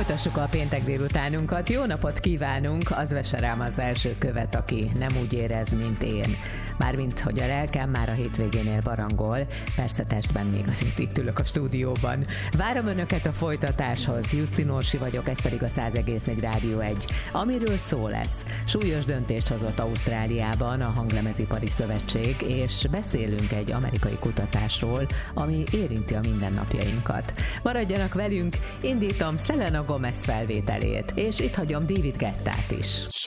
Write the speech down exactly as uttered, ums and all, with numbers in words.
Folytassuk a péntek délutánunkat. Jó napot kívánunk! Az vesse rám az első követ, aki nem úgy érez, mint én. Mármint, hogy a lelkem már a hétvégénél barangol, persze testben még azért itt ülök a stúdióban. Várom önöket a folytatáshoz. Justin Orsi vagyok, ez pedig a száz egész négy Rádió egy. Amiről szó lesz. Súlyos döntést hozott Ausztráliában a Hanglemezipari Szövetség, és beszélünk egy amerikai kutatásról, ami érinti a mindennapjainkat. Maradjanak velünk, indítom Selena Gomez felvételét, és itt hagyom David Guettát is.